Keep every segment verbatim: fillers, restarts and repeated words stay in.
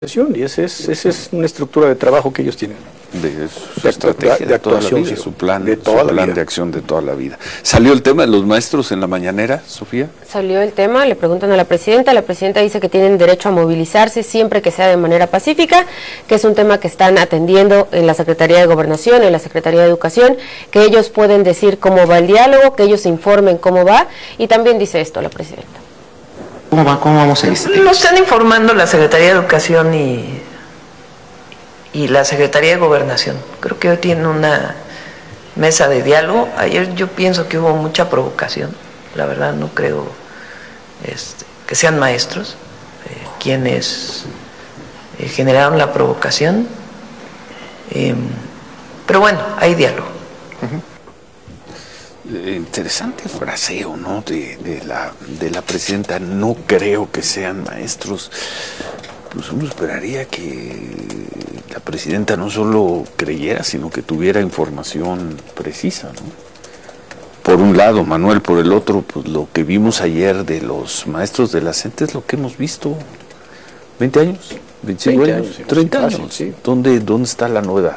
Y esa es, esa es una estructura de trabajo que ellos tienen. De su estrategia de, de, de actuación, vida, su plan, de, toda su plan vida. de acción de toda la vida. ¿Salió el tema de los maestros en la mañanera, Sofía? Salió el tema, le preguntan a la presidenta, la presidenta dice que tienen derecho a movilizarse siempre que sea de manera pacífica, que es un tema que están atendiendo en la Secretaría de Gobernación, en la Secretaría de Educación, que ellos pueden decir cómo va el diálogo, que ellos informen cómo va, y también dice esto la presidenta. ¿Cómo va? ¿Cómo vamos a ir? Lo están informando la Secretaría de Educación y, y la Secretaría de Gobernación. Creo que hoy tienen una mesa de diálogo. Ayer yo pienso que hubo mucha provocación. La verdad no creo este, que sean maestros eh, quienes eh, generaron la provocación. Eh, pero bueno, hay diálogo. Uh-huh. Interesante fraseo, ¿no? De, de la de la presidenta. No creo que sean maestros. Pues uno esperaría que la presidenta no solo creyera, sino que tuviera información precisa, ¿no? Por un lado, Manuel, por el otro, pues lo que vimos ayer de los maestros de la CENTE es lo que hemos visto. ¿veinte años? ¿veinticinco años? años sí, ¿treinta fácil, años? Sí. ¿Dónde, ¿Dónde está la novedad?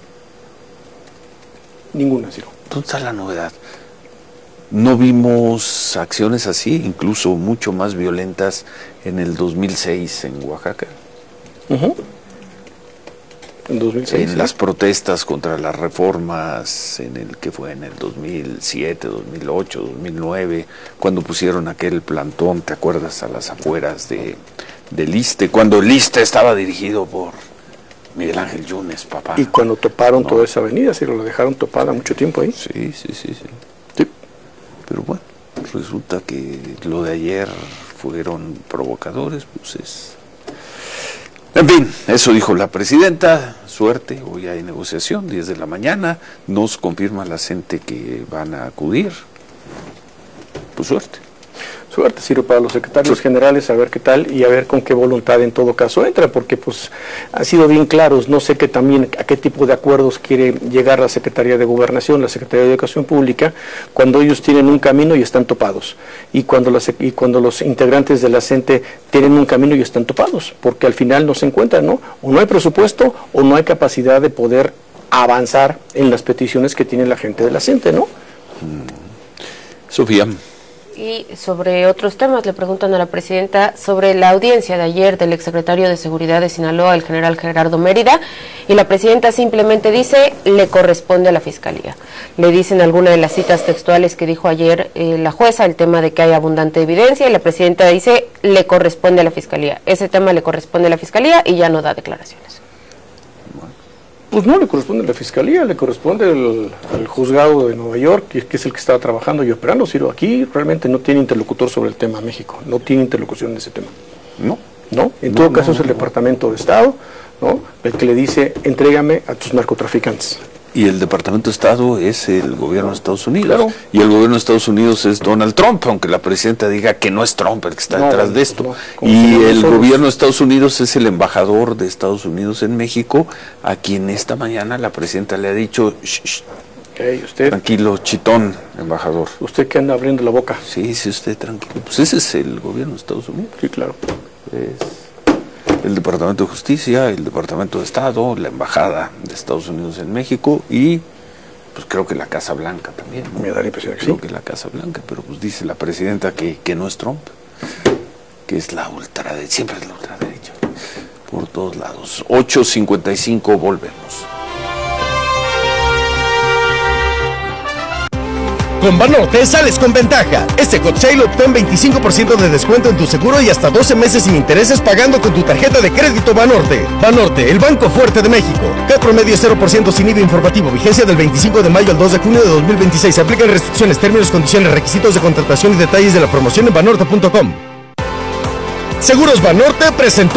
Ninguna, Ciro. ¿Dónde está la novedad? No vimos acciones así, incluso mucho más violentas en el dos mil seis en Oaxaca. Uh-huh. En dos mil seis. En sí. Las protestas contra las reformas, en el que fue en el dos mil siete, dos mil ocho, dos mil nueve, cuando pusieron aquel plantón, ¿te acuerdas? A las afueras de, del ISSSTE, cuando el ISSSTE estaba dirigido por Miguel Ángel Yunes, papá. Y cuando toparon no. toda esa avenida, Ciro, la dejaron topada mucho tiempo ahí. Sí, sí, sí, sí. Sí. Pero bueno, resulta que lo de ayer fueron provocadores, pues es... En fin, eso dijo la presidenta, suerte, hoy hay negociación, diez de la mañana, nos confirma la gente que van a acudir, pues suerte. Suerte, Ciro, para los secretarios sí. generales, a ver qué tal y a ver con qué voluntad en todo caso entra, porque pues han sido bien claros, no sé qué también a qué tipo de acuerdos quiere llegar la Secretaría de Gobernación, la Secretaría de Educación Pública, cuando ellos tienen un camino y están topados, y cuando, las, y cuando los integrantes de la CENTE tienen un camino y están topados, porque al final no se encuentran, ¿no? O no hay presupuesto o no hay capacidad de poder avanzar en las peticiones que tiene la gente de la CENTE, ¿no? Hmm. Sofía. Y sobre otros temas, le preguntan a la presidenta sobre la audiencia de ayer del exsecretario de Seguridad de Sinaloa, el general Gerardo Mérida, y la presidenta simplemente dice, le corresponde a la Fiscalía. Le dicen alguna de las citas textuales que dijo ayer eh, la jueza, el tema de que hay abundante evidencia, y la presidenta dice, le corresponde a la Fiscalía. Ese tema le corresponde a la Fiscalía y ya no da declaraciones. Pues no le corresponde a la Fiscalía, le corresponde al, al juzgado de Nueva York, que, que es el que está trabajando y operando. Ciro, aquí realmente no tiene interlocutor sobre el tema México, no tiene interlocución en ese tema. No. ¿No? En no, todo caso no, es el no. Departamento de Estado, ¿no? El que le dice, entrégame a tus narcotraficantes. Y el Departamento de Estado es el gobierno de Estados Unidos. Claro. Y el gobierno de Estados Unidos es Donald Trump, aunque la presidenta diga que no es Trump el que está no, detrás de esto. No, y el nosotros. gobierno de Estados Unidos es el embajador de Estados Unidos en México, a quien esta mañana la presidenta le ha dicho, shh, shh, hey, usted, tranquilo, chitón, embajador. Usted que anda abriendo la boca. Sí, sí, usted tranquilo. Pues ese es el gobierno de Estados Unidos. Sí, claro. Es el Departamento de Justicia, el Departamento de Estado, la Embajada de Estados Unidos en México y... pues creo que la Casa Blanca también, ¿no? Me da la impresión que creo sí. que la Casa Blanca, pero pues dice la presidenta que, que no es Trump, que es la ultraderecha, siempre es la ultraderecha, por todos lados. ocho cincuenta y cinco, volvemos. Con Banorte sales con ventaja. Este Hot Sale obtén veinticinco por ciento de descuento en tu seguro y hasta doce meses sin intereses pagando con tu tarjeta de crédito Banorte. Banorte, el banco fuerte de México. Cat promedio cero por ciento sin I V A informativo. Vigencia del veinticinco de mayo al dos de junio de dos mil veintiséis. Aplican restricciones, términos, condiciones, requisitos de contratación y detalles de la promoción en banorte punto com. Seguros Banorte presentó.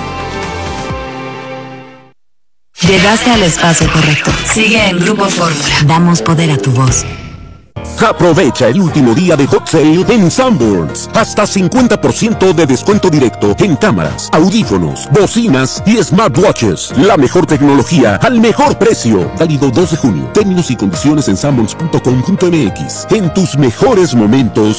Llegaste al espacio correcto. Sigue en Grupo Fórmula. Damos poder a tu voz. Aprovecha el último día de Hot Sale en Sanborns. Hasta cincuenta por ciento de descuento directo en cámaras, audífonos, bocinas y smartwatches. La mejor tecnología al mejor precio. Válido dos de junio. Términos y condiciones en sanborns punto com punto m x. En tus mejores momentos,